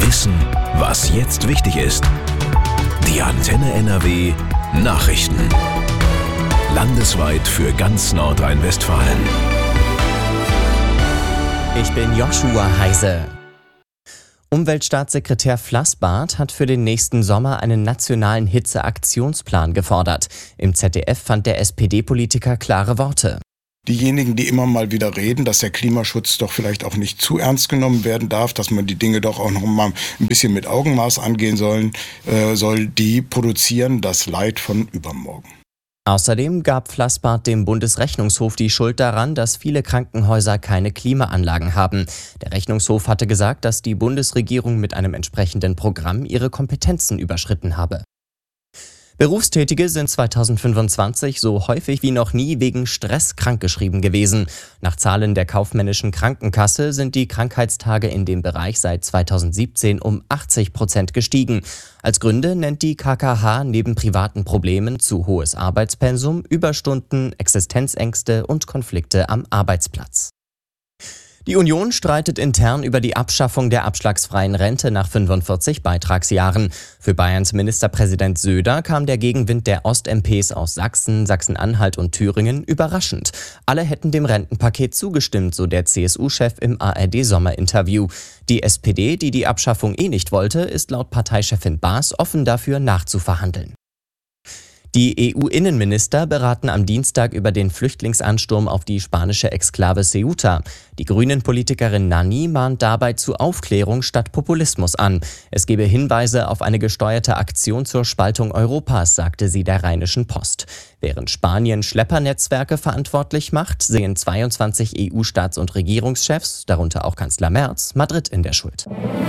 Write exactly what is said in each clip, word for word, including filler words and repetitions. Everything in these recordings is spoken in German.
Wissen, was jetzt wichtig ist. Die Antenne N R W Nachrichten. Landesweit für ganz Nordrhein-Westfalen. Ich bin Joshua Heise. Umweltstaatssekretär Flassbart hat für den nächsten Sommer einen nationalen Hitzeaktionsplan gefordert. Im Z D F fand der S P D-Politiker klare Worte. Diejenigen, die immer mal wieder reden, dass der Klimaschutz doch vielleicht auch nicht zu ernst genommen werden darf, dass man die Dinge doch auch noch mal ein bisschen mit Augenmaß angehen sollen, äh, soll, die produzieren das Leid von übermorgen. Außerdem gab Flassbart dem Bundesrechnungshof die Schuld daran, dass viele Krankenhäuser keine Klimaanlagen haben. Der Rechnungshof hatte gesagt, dass die Bundesregierung mit einem entsprechenden Programm ihre Kompetenzen überschritten habe. Berufstätige sind zweitausendfünfundzwanzig so häufig wie noch nie wegen Stress krankgeschrieben gewesen. Nach Zahlen der kaufmännischen Krankenkasse sind die Krankheitstage in dem Bereich seit zweitausendsiebzehn um achtzig Prozent gestiegen. Als Gründe nennt die K K H neben privaten Problemen zu hohes Arbeitspensum, Überstunden, Existenzängste und Konflikte am Arbeitsplatz. Die Union streitet intern über die Abschaffung der abschlagsfreien Rente nach fünfundvierzig Beitragsjahren. Für Bayerns Ministerpräsident Söder kam der Gegenwind der Ost-M Ps aus Sachsen, Sachsen-Anhalt und Thüringen überraschend. Alle hätten dem Rentenpaket zugestimmt, so der C S U-Chef im A R D-Sommerinterview. Die S P D, die die Abschaffung eh nicht wollte, ist laut Parteichefin Baas offen dafür, nachzuverhandeln. Die E U-Innenminister beraten am Dienstag über den Flüchtlingsansturm auf die spanische Exklave Ceuta. Die Grünen-Politikerin Nanni mahnt dabei zu Aufklärung statt Populismus an. Es gebe Hinweise auf eine gesteuerte Aktion zur Spaltung Europas, sagte sie der Rheinischen Post. Während Spanien Schleppernetzwerke verantwortlich macht, sehen zweiundzwanzig E U-Staats- und Regierungschefs, darunter auch Kanzler Merz, Madrid in der Schuld.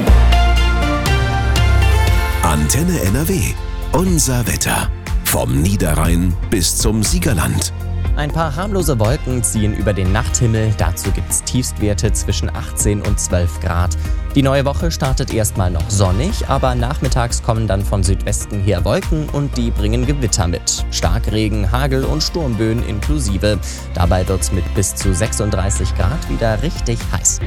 Antenne N R W. Unser Wetter. Vom Niederrhein bis zum Siegerland. Ein paar harmlose Wolken ziehen über den Nachthimmel. Dazu gibt's Tiefstwerte zwischen achtzehn und zwölf Grad. Die neue Woche startet erstmal noch sonnig, aber nachmittags kommen dann von Südwesten her Wolken und die bringen Gewitter mit. Starkregen, Hagel und Sturmböen inklusive. Dabei wird's mit bis zu sechsunddreißig Grad wieder richtig heiß.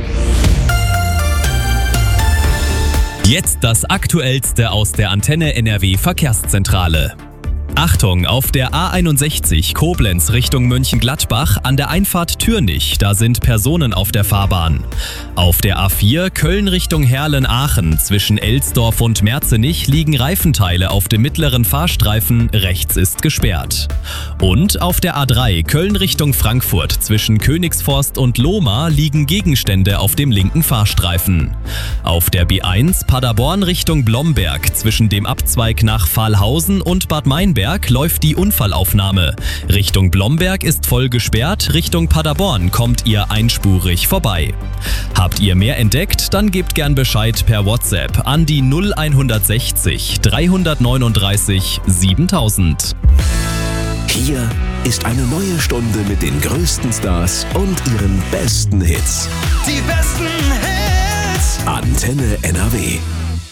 Jetzt das Aktuellste aus der Antenne N R W Verkehrszentrale. Achtung, auf der A einundsechzig Koblenz Richtung Mönchengladbach an der Einfahrt Türnich, da sind Personen auf der Fahrbahn. Auf der A vier Köln Richtung Herlen-Aachen zwischen Elsdorf und Merzenich liegen Reifenteile auf dem mittleren Fahrstreifen, rechts ist gesperrt. Und auf der A drei Köln Richtung Frankfurt zwischen Königsforst und Lohmar liegen Gegenstände auf dem linken Fahrstreifen. Auf der B eins Paderborn Richtung Blomberg zwischen dem Abzweig nach Pfahlhausen und Bad Meinberg läuft die Unfallaufnahme. Richtung Blomberg ist voll gesperrt, Richtung Paderborn kommt ihr einspurig vorbei. Habt ihr mehr entdeckt? Dann gebt gern Bescheid per WhatsApp an die null hundertsechzig dreihundertneununddreißig siebentausend. Hier ist eine neue Stunde mit den größten Stars und ihren besten Hits. Die besten Hits! Antenne N R W.